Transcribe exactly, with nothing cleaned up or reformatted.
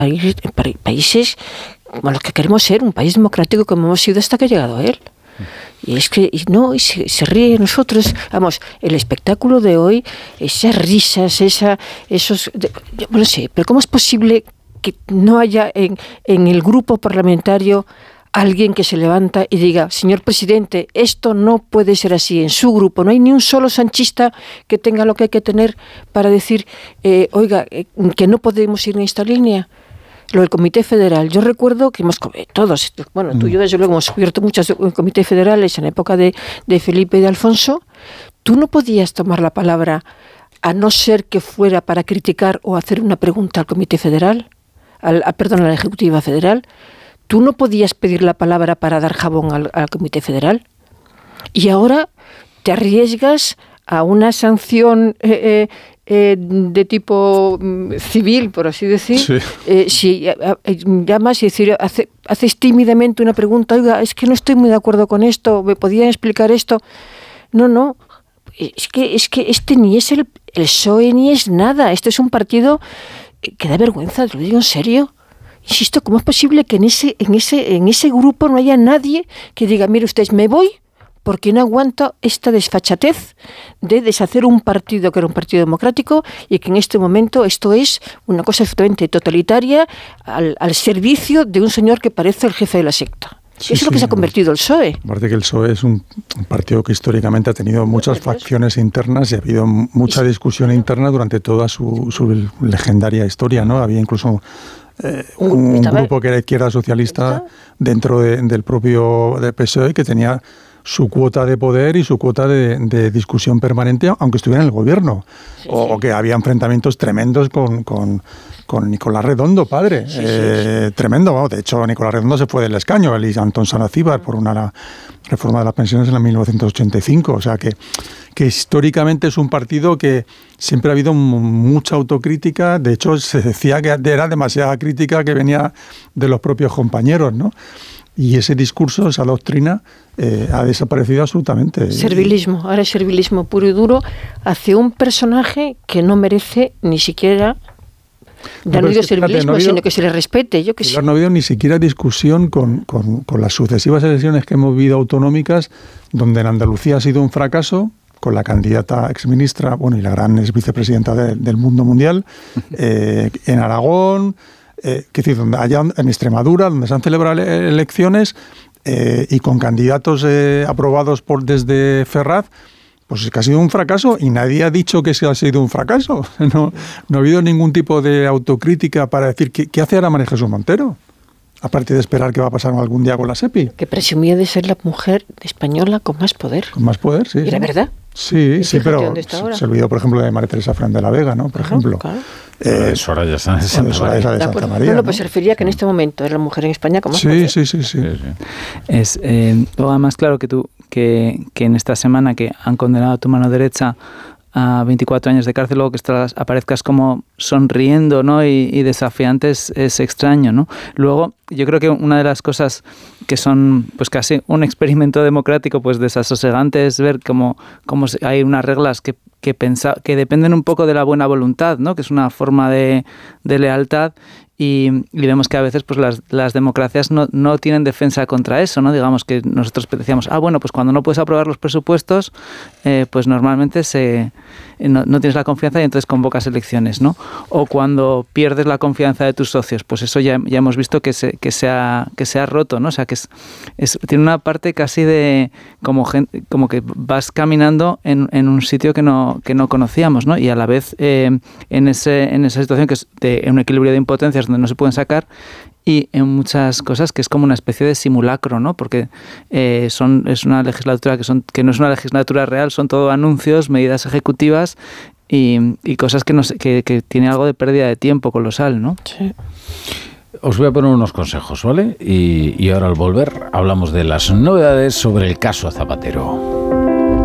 países como los que queremos ser, un país democrático como hemos sido hasta que ha llegado él. Y es que, y no, y se, se ríe de nosotros. Vamos, el espectáculo de hoy, esas risas, esa, esos... De, yo no sé, pero ¿cómo es posible que no haya en, en el grupo parlamentario alguien que se levanta y diga, señor presidente, esto no puede ser así? En su grupo no hay ni un solo sanchista que tenga lo que hay que tener para decir, eh, oiga, eh, que no podemos ir en esta línea. Lo del Comité Federal, yo recuerdo que hemos, todos, bueno, tú y yo desde luego hemos cubierto muchos comités federales en la época de, de Felipe y de Alfonso. Tú no podías tomar la palabra a no ser que fuera para criticar o hacer una pregunta al Comité Federal, al, a, perdón, a la Ejecutiva Federal. Tú no podías pedir la palabra para dar jabón al, al Comité Federal. Y ahora te arriesgas a una sanción eh, eh, eh, de tipo mm, civil, por así decir. Sí. Eh, si eh, llamas y decir, hace, haces tímidamente una pregunta, oiga, es que no estoy muy de acuerdo con esto, ¿me podían explicar esto? No, no, es que, es que este ni es el, el P S O E ni es nada. Este es un partido que da vergüenza, te lo digo en serio. Insisto, ¿cómo es posible que en ese, en ese, en ese grupo no haya nadie que diga, mire ustedes, me voy porque no aguanto esta desfachatez de deshacer un partido que era un partido democrático y que en este momento esto es una cosa absolutamente totalitaria al, al servicio de un señor que parece el jefe de la secta? Sí, eso es lo que sí, se ha convertido el P S O E. Aparte que el P S O E es un, un partido que históricamente ha tenido muchas facciones internas y ha habido mucha discusión interna durante toda su, su legendaria historia, ¿no? Había incluso eh, un, un grupo que era izquierda socialista dentro de, del propio del P S O E que tenía su cuota de poder y su cuota de, de discusión permanente, aunque estuviera en el gobierno. Sí, o, sí. o que había enfrentamientos tremendos con, con, con Nicolás Redondo, padre. Sí, eh, sí. Tremendo. Bueno, de hecho, Nicolás Redondo se fue del escaño, él y Antón Sanacíbar, por una reforma de las pensiones en la mil novecientos ochenta y cinco. O sea, que, que históricamente es un partido que siempre ha habido mucha autocrítica. De hecho, se decía que era demasiada crítica que venía de los propios compañeros, ¿no? Y ese discurso, esa doctrina, eh, ha desaparecido absolutamente. Servilismo, ahora es servilismo puro y duro hacia un personaje que no merece ni siquiera, ya no, no digo servilismo, no habido, sino que se le respete. Yo que sé. No ha habido ni siquiera discusión con, con, con las sucesivas elecciones que hemos vivido autonómicas, donde en Andalucía ha sido un fracaso, con la candidata exministra, bueno, y la gran ex vicepresidenta de, del mundo mundial, eh, en Aragón. Eh, que decir, donde allá en Extremadura, donde se han celebrado elecciones eh, y con candidatos eh, aprobados por desde Ferraz, pues es que ha sido un fracaso y nadie ha dicho que se ha sido un fracaso. No, no ha habido ningún tipo de autocrítica para decir ¿qué, qué hace ahora María Jesús Montero? Aparte de esperar qué va a pasar algún día con la SEPI. Que presumía de ser la mujer española con más poder. Con más poder, sí. ¿Y sí. la verdad? Sí, sí, pero se, se olvidó, por ejemplo, de María Teresa Fran de la Vega, ¿no? Por claro, ejemplo. Claro. Eh, Soraya Sáenz de Santa María. De Santa María, no, pues se refería que en este momento era la mujer en España con más sí, poder. Sí, sí, sí. sí. Es eh, todo más claro que tú, que, que en esta semana que han condenado a tu mano derecha a veinticuatro años de cárcel, luego que estás, aparezcas como sonriendo, ¿no? y, y desafiante es, es extraño, ¿no? Luego, yo creo que una de las cosas que son pues casi un experimento democrático pues desasosegante es ver cómo, cómo hay unas reglas que, que, pensa, que dependen un poco de la buena voluntad, ¿no? Que es una forma de, de lealtad. Y, y vemos que a veces pues las, las democracias no, no tienen defensa contra eso, ¿no? Digamos que nosotros decíamos, ah, bueno, pues cuando no puedes aprobar los presupuestos, eh, pues normalmente se, no, no tienes la confianza y entonces convocas elecciones, ¿no? O cuando pierdes la confianza de tus socios, pues eso ya, ya hemos visto que se, que se ha, que se ha roto, ¿no? O sea, que es, es, tiene una parte casi de como, gente, como que vas caminando en, en un sitio que no, que no conocíamos, ¿no? Y a la vez eh, en, ese, en esa situación que es de un equilibrio de impotencias donde no se pueden sacar, y en muchas cosas que es como una especie de simulacro, ¿no? Porque eh, son es una legislatura que son que no es una legislatura real, son todo anuncios, medidas ejecutivas y, y cosas que, no sé, que que tiene algo de pérdida de tiempo colosal, ¿no? Sí. Os voy a poner unos consejos, ¿vale? Y, y ahora al volver hablamos de las novedades sobre el caso Zapatero.